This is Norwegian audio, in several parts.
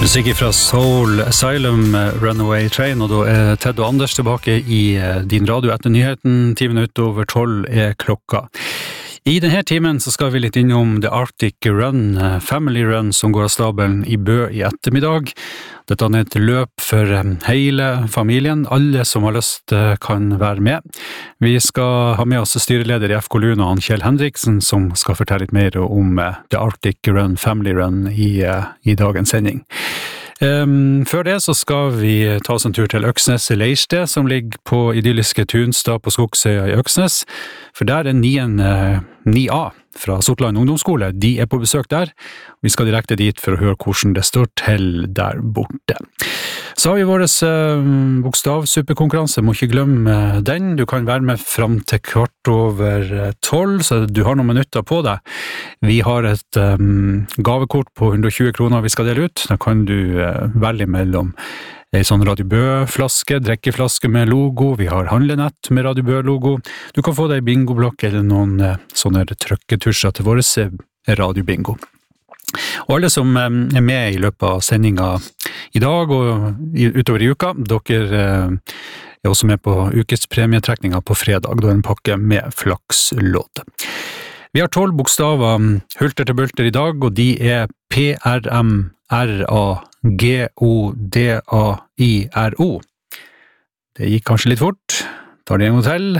Musikk fra Soul Asylum, Runaway Train, og da Ted og Anders tilbake i din radio etter nyheten. 10 minutter over 12 klokka. I denne timen så skal vi litt innom The Arctic Run, Family Run, som går av stabelen i Bø i ettermiddag. Dette et løp for hele familien. Alle som har lyst kan være med. Vi skal ha med oss styreleder i FK Luna, Kjell Henriksen, som skal fortelle litt mer om The Arctic Run, Family Run i dagens sending. Før det så skal vi ta oss en tur til Øksnes i Leirstedt, som ligger på idylliske Tunstad på Skogsøya i Øksnes, for der 9A fra Sortland ungdomsskole, de på besøk der. Vi skal direkte dit for å høre hvordan det står til der borte. Så har vi vår bokstavsuppekonkurranse, må ikke glemme den. Du kan være med frem til 12:15, så du har noen minutter på deg. Vi har et gavekort på 120 kroner vi skal dele ut. Da kan du velge mellom en sånn Radio Bø-flaske, drikkeflaske med logo. Vi har handlenett med Radio Bø-logo. Du kan få deg en bingoblokk eller noen sånne trykketusjer til våre radiobingo. Og alle som med i løpet av sendingen i dag og utover i uka, dere også med på ukespremietrekningen på fredag, da en pakke med flakslåd. Vi har 12 bokstaver hulter til bulter i dag, og de PRMRAGODAIRO. Det gikk kanskje litt fort. Tar det en gang til.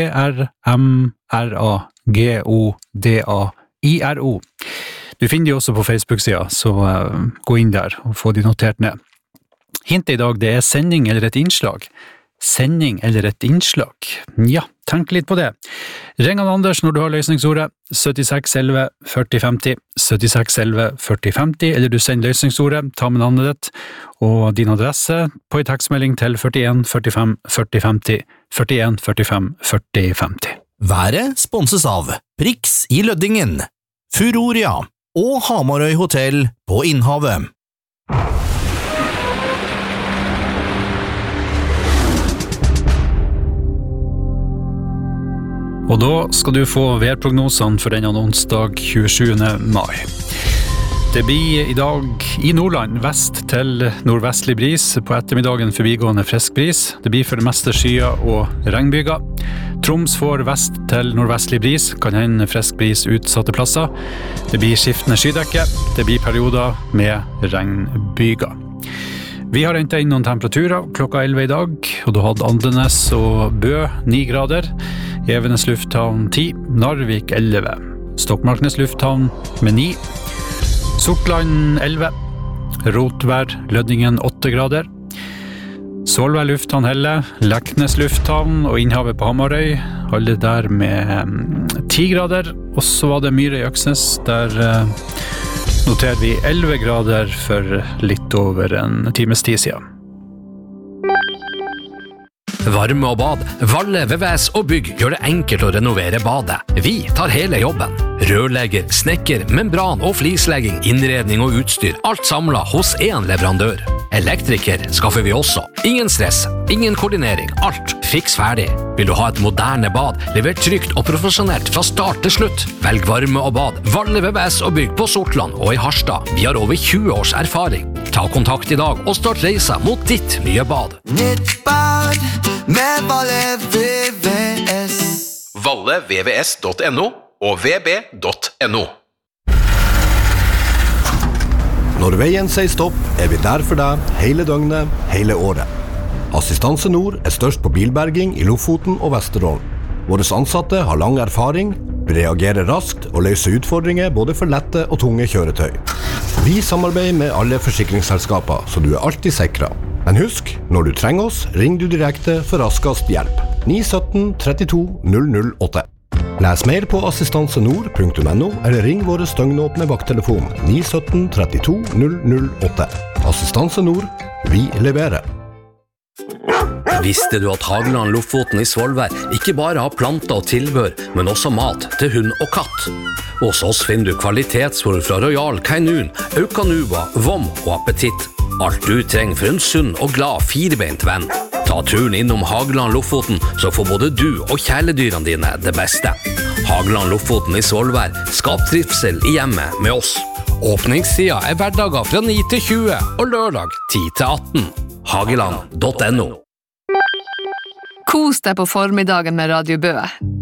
PRMRAGODAIRO. Du finner de også på Facebook-siden, så gå inn der og få de notert ned. Hintet i dag, det sending eller et innslag. Sending eller et innslag? Ja, tenk litt på det. Ring an Anders når du har løsningsordet 76 11 40 50, 76 11 40 50, eller du sender løsningsordet, ta med navnet ditt og din adresse på en tekstmelding til 41 45 40 50, 41 45 40 50. Været sponses av Prix i Løddingen, Furoria og Hamarøy Hotel på Innhavet. Og da skal du få værprognosene for denne onsdag 27. mai. Det blir i dag i Nordland vest til nordvestlig bris, på ettermiddagen forbigående frisk bris. Det blir for det meste skyer og regnbyger. Troms får vest til nordvestlig bris, kan hende frisk bris utsatte plasser. Det blir skiftende skydekke, det blir perioder med regnbyger. Vi har hentet inn noen temperaturer klokka 11 i dag, og da hadde Andenes og Bø 9 grader, Evenes lufthavn 10, Narvik 11, Stokmarknes lufthavn med 9, Sortland 11, Rotvær, Løddingen 8 grader, Solvær lufthavn Helle, Leknes lufthavn og Innhavet på Hamarøy, alle der med 10 grader, og så var det Myre i Øksnes, der noterer vi 11 grader for litt over en times tid siden. Varme og bad, Valle, VVS og Bygg gjør det enkelt å renovere badet. Vi tar hele jobben. Rørlegger, snekker, membran og flislegging, innredning og utstyr, alt samlet hos en leverandør. Elektriker skaffer vi også. Ingen stress, ingen koordinering, alt fiks ferdig. Vil du ha et moderne bad, levert trygt og profesjonelt fra start til slutt? Velg varme og bad, Valle, VVS og Bygg på Sortland og i Harstad. Vi har over 20 års erfaring. Ta kontakt i dag og start reisa mot ditt nye bad. Nytt bad med Valle VVS. vallevvs.no og vb.no. Når veien sier stopp, vi der for deg hele døgnet, hele året. Assistanse Nord størst på bilberging i Lofoten og Vesterålen. Våre ansatte har lang erfaring, reagerer raskt og løser utfordringer både for lette og tunge kjøretøy. Vi samarbeider med alle forsikringsselskaper, så du alltid sikret. Men husk, når du trenger oss, ring du direkte for raskest hjelp. 917 32 008. Les mer på assistansenord.no eller ring våre støgnåpne vakttelefon 917 32 008. Assistanse Nord, vi leverer. Visste du at Hageland Lofoten i Svolvær ikke bare har planter og tilbør, men også mat til hund og katt? Hos oss finner du kvalitetsfôr fra Royal Canin, Aucanuba, Vom og Appetitt. Alt du trenger for en sunn og glad firebeint venn. Ta turen innom Hageland Lofoten, så får både du og kjæledyrene dine det beste. Hageland Lofoten i Svolvær, skap trivsel i hjemmet med oss. Åpningstida hverdager fra 9 til 20 og lørdag 10 til 18. Hageland.no. Kos deg på formiddagen med Radio Bø.